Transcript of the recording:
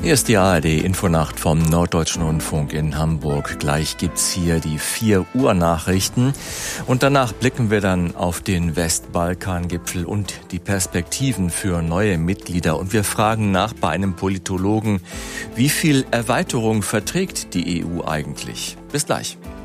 Hier ist die ARD-Infonacht vom Norddeutschen Rundfunk in Hamburg. Gleich gibt's hier die 4 Uhr Nachrichten. Und danach blicken wir dann auf den Westbalkan-Gipfel und die Perspektiven für neue Mitglieder. Und wir fragen nach bei einem Politologen, wie viel Erweiterung verträgt die EU eigentlich? Bis gleich.